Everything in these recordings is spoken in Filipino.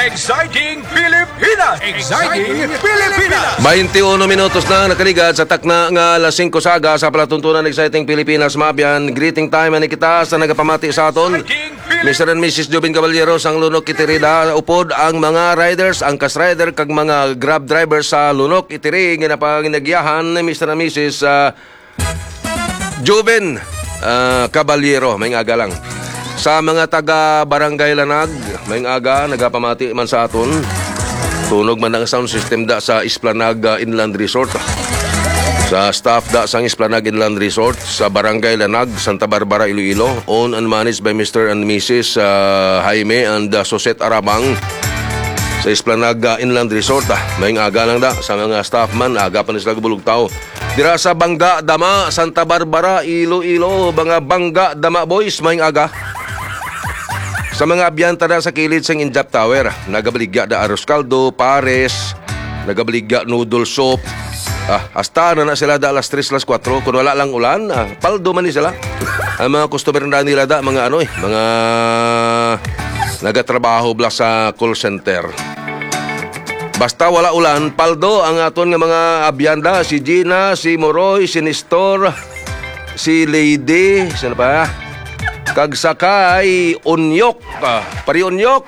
Exciting Pilipinas! Exciting Pilipinas! 21 minutos na nakaligat sa takna nga alas 5 saga sa palatuntunan Exciting Pilipinas Mabian. Greeting time ani kita sa nagapamati sa aton. Mr. and Mrs. Jobin Caballero sang Lunok Itirida upod ang mga riders, ang kas rider kag mga grab drivers sa Lunok Itiri nga napanginagiyahan ni Mr. and Mrs. Jobin Caballero may aga lang. Sa mga taga Barangay Lanag, may aga nagapamati man sa aton. Tunog man ang sound system da sa Esplanag Inland Resort. Sa staff da sa Esplanag Inland Resort sa Barangay Lanag, Santa Barbara, Iloilo, owned and managed by Mr. and Mrs. Jaime and Soset Arabang. Sa Esplanag Inland Resort, may aga lang da sa mga staff man, aga pa na sila gubulog tao. Dira sa Bangga Dama, Santa Barbara, Iloilo, mga Bangga Dama boys, may aga. Sa mga abyanta na sa kilid sang Injap Tower, nagabaligya da arroz caldo, pares, nagabaligya noodle soup. Hasta na sila da alas 3, alas 4. Kung wala lang ulan, paldo man ni sila. Ang mga customer na nila da, mga mga nagatrabaho bla sa call center. Basta wala ulan, paldo ang aton nga mga abyanda, si Gina, si Moroy, si Nestor, si Lady, sino pa? Kag sakay Unyok, pari Unyok.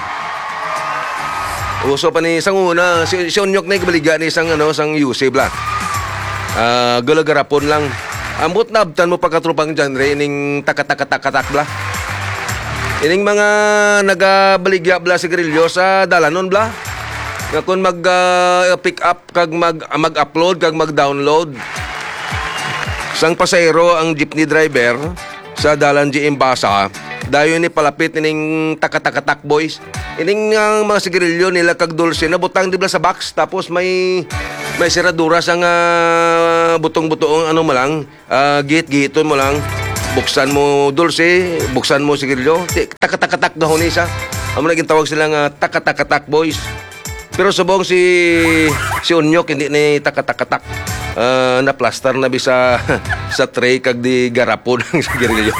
Uso pa ni isang una si Unyok na ibaligya ni isang sang Yusef la. Gulagarapon lang. Ambot nabtan mo pagkatrupang genre ining takatak bla. Ining mga nagabaligya bla sigarilyo sa dalanon bla. Nga kun mag pick up kag mag-upload kag mag-download. Sang pasahero ang jeepney driver sa dalan GM Basa, dayon ni palapit ining takatak boys. Ining mga sigarilyo nila kag dulce na butang dibla sa box tapos may seradura sang butong-butong mo lang, git-giton mo lang. Buksan mo dulce, buksan mo sigarilyo, takatak dahon isa. Amo naging tawag sila nga takatak boys. Pero subong si Unyok hindi ni takatak. Na plaster na bisa sa tray kag di garapon ang sigarilyo.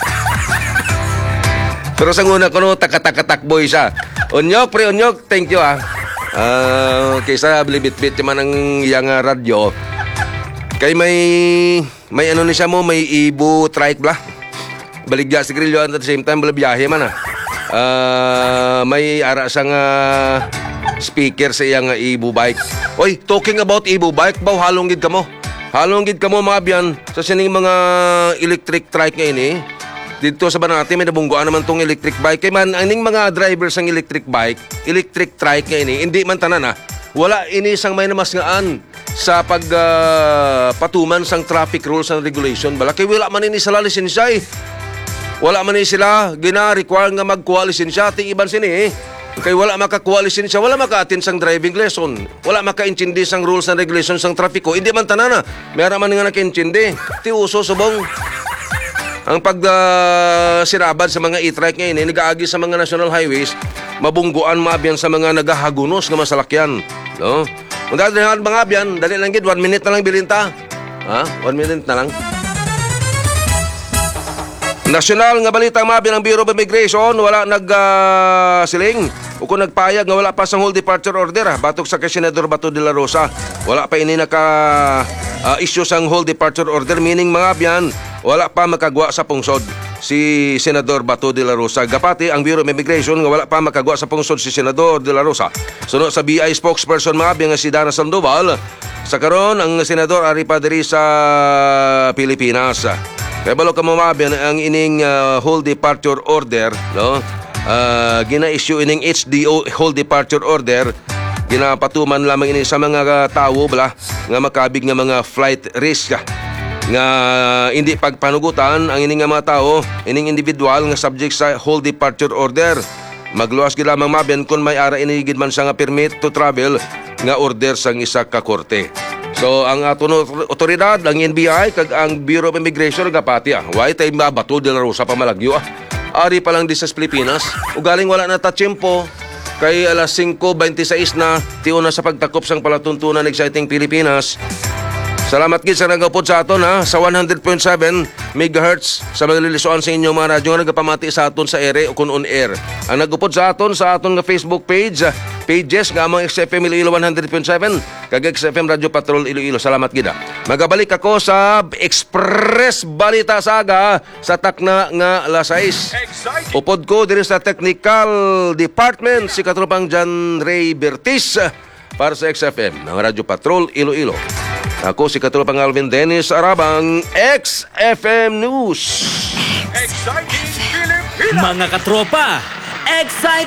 Pero sa una ko no takatak boy siya. Unyok, thank you kaysa bilibit-bit man ang iyang radyo. Kay may ano ni siya mo, may Ibo trike bla. Baligya sigarilyo at the same time biyahe man may ara sang speaker sa iyang Ibo bike. Oy, talking about Ibo bike, halong gid kamo mga biyan sa sining mga electric trike nga ini. Dito sa Banati may nabungguan naman tong electric bike. Kay man aning mga drivers ng electric bike, electric trike nga ini, hindi man tanan wala ini sang may namasngaan sa patuman sang traffic rules and regulation. Bala kay wala man ini sila lisensya Wala man ini sila gina-require nga magkuha lisensya ting iban sini Kay wala makakuha lisensya, wala maka-attend sang driving lesson, wala maka-intindi sang rules and regulations sang trapiko. Hindi man tanana, mayroon man nga naka-intindi. Ti uso subong ang sirabad sa mga e-trike ngayon, nag-aagi sa mga national highways, mabungguan maabyan sa mga nagahagunos nga masalakyan. No? Kung dahil mga abyan, dali lang gid, 1 minute na lang bilinta. 1 minute na lang. Nasyonal nga balita mabi ng Bureau of Immigration, wala siling o kung nagpayag nga wala pa sang whole departure order batok sa kay Senador Bato de la Rosa. Wala pa ini issue sang whole departure order, meaning mga biyan wala pa makagwa sa pungsod si Senador Bato de la Rosa. Gapati ang Bureau of Immigration nga wala pa makagwa sa pungsod si Senador de la Rosa. Sunod sa BI spokesperson mga biyan nga si Dana Sandoval, sa karon ang senador ari pa diri sa Pilipinas. Kaya balo ka mamabian ang ining whole departure order, no? Gina-issue ining HDO whole departure order, ginapatuman lamang ini sa mga tao bala nga makabig nga mga flight risk nga hindi pagpanugutan ang ining nga mga tao, ining individual nga subject sa whole departure order. Magluwas gid lamang mabian kung may ara inigid man sa nga permit to travel nga order sang isa ka korte. So ang aton otoridad, ang NBI kag ang Bureau of Immigration gapati why tay Bato de la Rosa pa malagyo ari pa lang di sa Pilipinas. Ugaling wala na ta tiyempo kay alas 5:26 na tiuna sa pagtakop sang palatuntunan Exciting Pilipinas. Salamat gid sa nagapod sa aton ha sa 100.7 MHz sa magalilisuan sa inyo mga radyo nga nagapamati sa aton sa ere o kun on air. Ang nagupod sa aton nga Facebook pages nga among XFM Iloilo 100.7 kag XFM Radio Patrol Iloilo. Salamat gid. Magabalik ako sa Express Balita Saga sa takna nga alas 6. Upod ko diri sa Technical Department si katropang John Ray Bertis para sa XFM ng Radio Patrol Iloilo. Ako si katropang Alvin Dennis Arabang, XFM News. Exciting Pilipinas! Mga katropa, excited!